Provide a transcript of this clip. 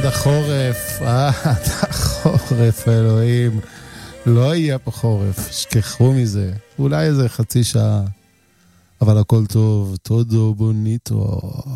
עד החורף, אלוהים. לא יהיה פה חורף, שכחו מזה. אולי איזה חצי שעה, אבל הכל טוב, טודו בוניטו.